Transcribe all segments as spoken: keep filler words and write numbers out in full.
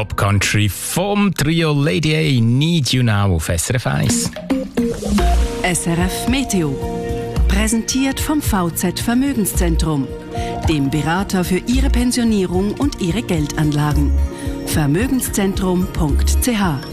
Pop Country vom Trio Lady A, Need You Now auf S R F eins. S R F Meteo. Präsentiert vom V Z Vermögenszentrum, dem Berater für Ihre Pensionierung und Ihre Geldanlagen. Vermögenszentrum punkt c h.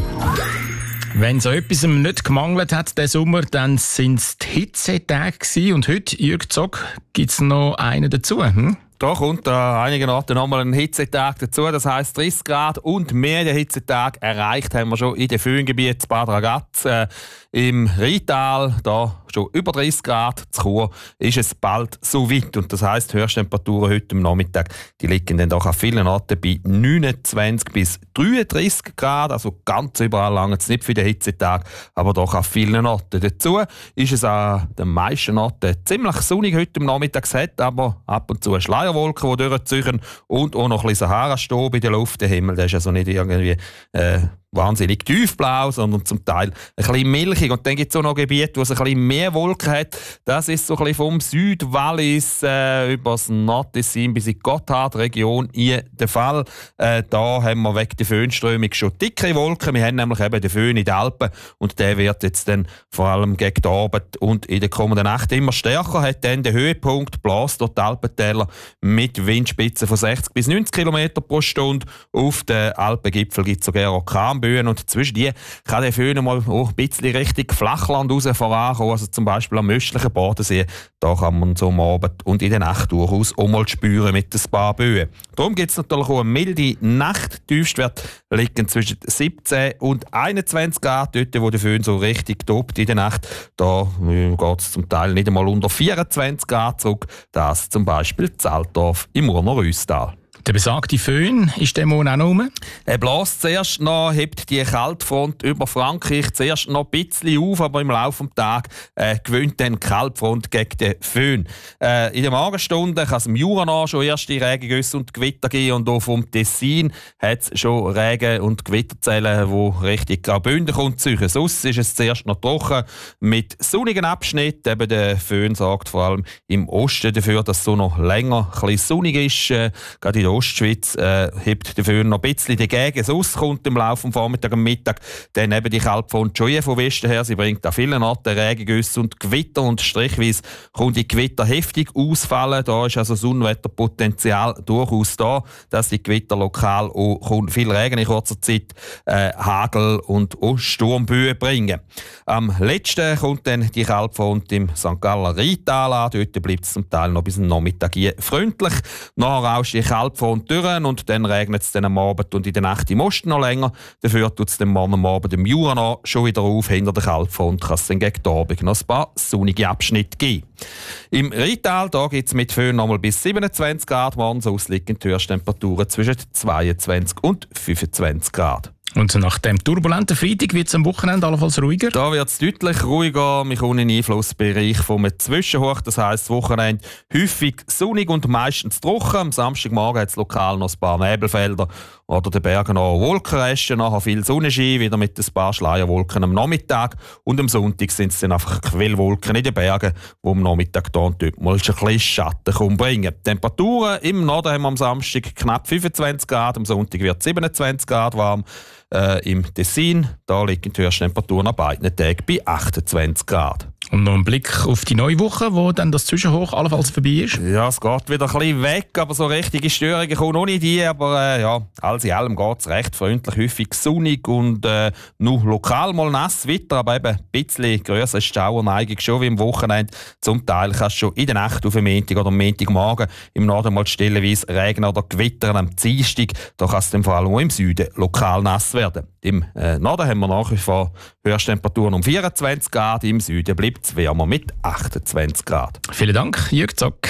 Wenn so etwas nicht gemangelt hat diesen Sommer, dann sind es die Hitzetage gewesen. Und heute, Jürg Zock, gibt es noch einen dazu. Hm? Da kommt an einigen Orten nochmal ein Hitzetag dazu. Das heisst, dreißig Grad und mehr der Hitzetag erreicht haben wir schon in den Föhngebieten Bad Ragaz, äh, im Rheintal, da schon über dreißig Grad. Zu Chur ist es bald so weit. Und das heisst, Höchsttemperaturen heute am Nachmittag, die liegen dann doch an vielen Orten bei neunundzwanzig bis dreiunddreißig Grad. Also ganz überall lange es nicht für den Hitzetag, aber doch an vielen Orten. Dazu ist es an den meisten Orten ziemlich sonnig heute am Nachmittag. Es hat aber ab und zu Schleierwolken, die durchziehen und auch noch ein bisschen Sahara-Staub in der Luft. Der Himmel, der ist also nicht irgendwie äh, wahnsinnig tiefblau, sondern zum Teil ein bisschen milchig. Und dann gibt es auch noch Gebiete, wo es ein bisschen mehr Wolken hat. Das ist so ein bisschen vom Südwallis äh, über das Nordtessin bis in die Gotthardregion in der Fall. Äh, da haben wir wegen der Föhnströmung schon dickere Wolken. Wir haben nämlich eben den Föhn in den Alpen und der wird jetzt dann vor allem gegen die Abend und in der kommenden Nacht immer stärker. Hat dann den Höhepunkt, bläst dort die Alpentäler mit Windspitzen von sechzig bis neunzig Kilometer pro Stunde. Auf den Alpengipfel gibt es sogar Orkan. Und zwischen die kann der Föhn mal auch ein bisschen Richtung Flachland raus vorankommen, also zum Beispiel am östlichen Bodensee. Da kann man so am Abend und in der Nacht durchaus auch mal spüren mit ein paar Böen. Darum gibt es natürlich auch eine milde Nacht. Die Tiefstwerte liegen zwischen siebzehn und einundzwanzig Grad, dort wo der Föhn so richtig tobt in der Nacht. Da geht es zum Teil nicht einmal unter vierundzwanzig Grad zurück. Das zum Beispiel Zaltdorf im Urner Rüstal. Der besagte Föhn ist der Monat auch noch rum? Er bläst zuerst noch, hebt die Kaltfront über Frankreich zuerst noch ein bisschen auf, aber im Laufe des Tages äh, gewinnt dann die Kaltfront gegen den Föhn. Äh, in den Morgenstunden kann es im Jura schon erste Regengüsse und Gewitter geben und auch vom Tessin hat es schon Regen- und Gewitterzellen, die Richtung Graubünden kommt. Sonst ist es zuerst noch trocken mit sonnigen Abschnitten. Eben der Föhn sorgt vor allem im Osten dafür, dass es so noch länger ein bisschen sonnig ist. Äh, gerade in der Ostschweiz äh, hebt der Föhn noch ein bisschen dagegen. Sonst kommt im Laufe des Vormittags und Mittag dann eben die Kaltfront schon von Westen her. Sie bringt an vielen Orten Regengüsse und Gewitter und strichweise kommt die Gewitter heftig ausfallen. Da ist also das Unwetterpotenzial durchaus da, dass die Gewitter lokal auch viel Regen in kurzer Zeit, äh, Hagel und auch Sturmböen bringen. Am letzten kommt dann die Kaltfront im Sankt Galler Rheintal an. Dort bleibt es zum Teil noch bis zum Nachmittag hier freundlich. Nachher rauscht die Kaltfront durch und dann regnet es dann am Abend und in der Nacht im Osten noch länger. Dafür tut es dann morgen am Abend im Jura noch schon wieder auf. Hinter der Kaltfront kann es dann gegen die Abend noch ein paar sonnige Abschnitte geben. Im Rheintal gibt es mit Föhn noch mal bis siebenundzwanzig Grad. Morgen sonst liegen die Höchsttemperaturen zwischen zweiundzwanzig und fünfundzwanzig Grad. Und nach dem turbulenten Freitag wird es am Wochenende allenfalls ruhiger? Da wird es deutlich ruhiger. Wir kommen in den Einflussbereich vom Zwischenhoch. Das heisst, das Wochenende häufig sonnig und meistens trocken. Am Samstagmorgen hat es lokal noch ein paar Nebelfelder oder den Bergen noch Wolkenresten. Nachher viel Sonnenschein, wieder mit ein paar Schleierwolken am Nachmittag. Und am Sonntag sind es dann einfach Quellwolken in den Bergen, die am Nachmittag da und dort mal ein bisschen Schatten bringen. Die Temperaturen im Norden haben wir am Samstag knapp fünfundzwanzig Grad, am Sonntag wird es siebenundzwanzig Grad warm. Äh, Im Tessin, da liegen die Höchsttemperaturen an beiden Tagen bei achtundzwanzig Grad. Und noch ein Blick auf die neue Woche, wo dann das Zwischenhoch allenfalls vorbei ist. Ja, es geht wieder ein bisschen weg, aber so richtige Störungen kommen noch nicht die. Aber äh, ja, alles in allem geht es recht freundlich, häufig sonnig und äh, nur lokal mal nass weiter, aber eben ein bisschen grösser Schauerneigung schon wie am Wochenende. Zum Teil kannst du schon in der Nacht auf den Montag oder am Montagmorgen im Norden mal stellenweise regnen oder gewittern am Dienstag. Da kann es dann vor allem auch im Süden lokal nass werden. Im äh, Norden haben wir nach wie vor Höchsttemperaturen um vierundzwanzig Grad, im Süden bleibt es wärmer mit achtundzwanzig Grad. Vielen Dank, Jürg Zock.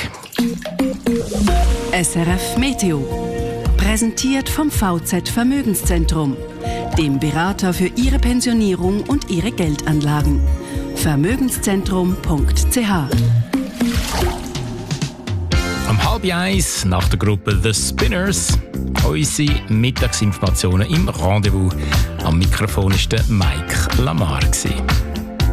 S R F Meteo. Präsentiert vom V Z Vermögenszentrum, dem Berater für Ihre Pensionierung und Ihre Geldanlagen. Vermögenszentrum punkt c h. Am halb eins nach der Gruppe The Spinners unsere Mittagsinformationen im Rendezvous. Am Mikrofon war der Mike Lamar.